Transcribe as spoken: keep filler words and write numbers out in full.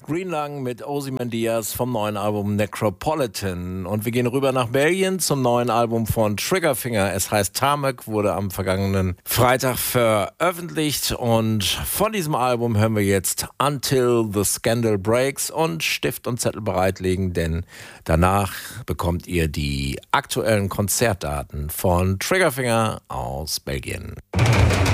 Greenlung mit Ozymandias vom neuen Album Necropolitan. Und wir gehen rüber nach Belgien zum neuen Album von Triggerfinger. Es heißt Tarmac, wurde am vergangenen Freitag veröffentlicht. Und von diesem Album hören wir jetzt Until the Scandal Breaks und Stift und Zettel bereitlegen, denn danach bekommt ihr die aktuellen Konzertdaten von Triggerfinger aus Belgien.